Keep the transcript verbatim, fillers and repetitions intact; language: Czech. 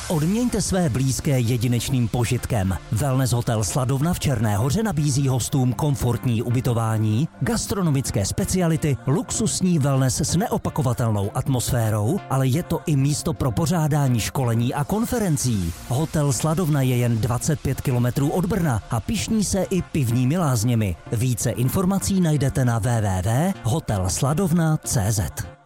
Odměňte své blízké jedinečným požitkem. Wellness hotel Sladovna v Černé Hoře nabízí hostům komfortní ubytování, gastronomické speciality, luxusní wellness s neopakovatelnou atmosférou, ale je to i místo pro pořádání školení a konferencí. Hotel Sladovna je jen dvacet pět kilometrů od Brna a pyšní se i pivními lázněmi. Více informací najdete na w w w tečka hotel sladovna tečka c z.